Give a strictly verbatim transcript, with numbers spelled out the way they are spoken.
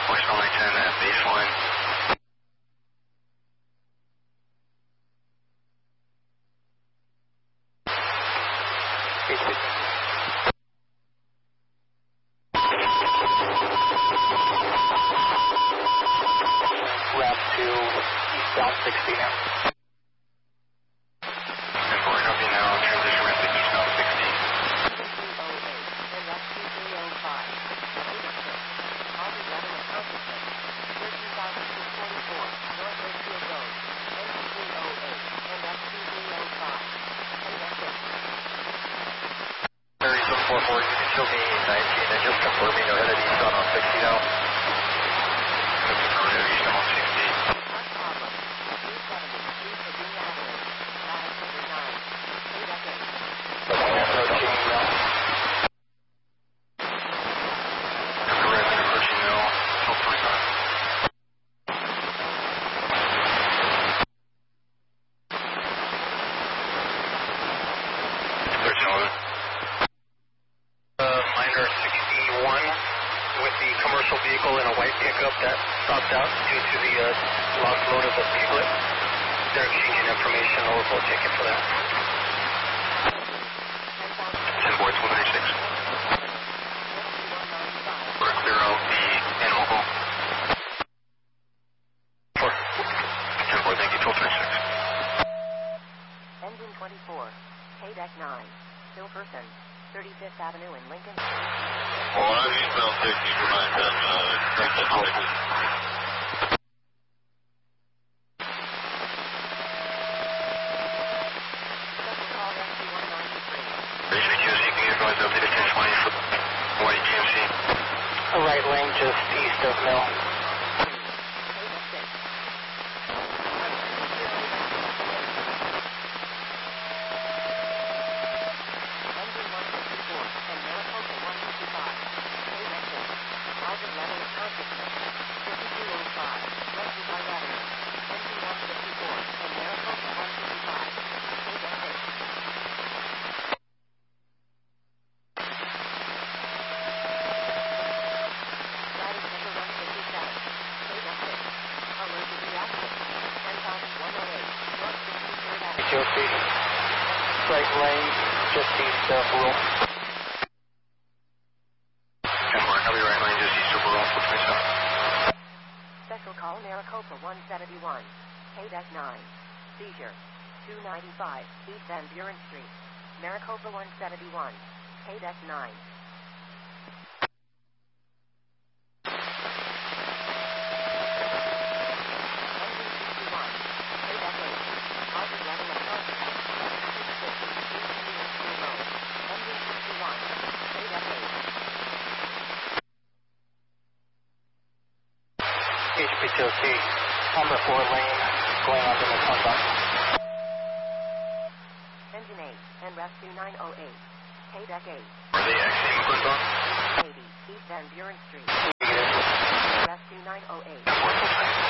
West runway ten at baseline. Wrap to eastbound sixty now. ten four, copy now. Transition ramp to eastbound sixty. thirty-seven four four, you can show me nineteen and just confirming you're headed eastbound on sixty now. Confirm eastbound on sixty. Approaching now. Correct, approaching now. twelve forty-five. thirteen eleven. Uh, Miner sixty-one with the commercial vehicle and a white pickup that stopped out due to the uh, lost load of the piglet. They're exchanging information. I'll report ticket for that. ten four, twelve ninety-six. We're to clear out the animal hole. Four. ten four, thank you, twelve thirty-six. Engine twenty-four, K deck nine, Bill Person, thirty-fifth Avenue in Lincoln. Well, I'm eastbound sixty for nine ten, uh, Texas Texas. Special call rescue one ninety-three. H V Q C, can you advise update ten twenty for Hawaii G M C? A right lane just east of Mill. K deck six. Engine one fifty-four and Maricopa one fifty-five. K deck six. Target level of consciousness. fifty-two oh five, West White Avenue. Engine one fifty-four and Maricopa one fifty-five. K deck six. Riding number one fifty-seven. K deck six. Allergic reaction. ten thousand one oh eight. North sixty-third Avenue. Q C. Right lane just east of Rule. ten four, copy right line just east of Rural four twenty-seven. Special call Maricopa one seventy-one. K deck nine. Seizure. two ninety-five East Van Buren Street. Maricopa one seventy-one. K deck nine. Engine sixty-one. K deck eight. Target level of consciousness. six fifty East Union School Road. Engine sixty-one. K deck eight. H P T O C. Number four lane going onto the front bus. Engine eight and rescue nine oh eight. K deck eight. Are they exiting McClintock? eighty East Van Buren Street. Negative. Rescue nine oh eight. ten four, full time.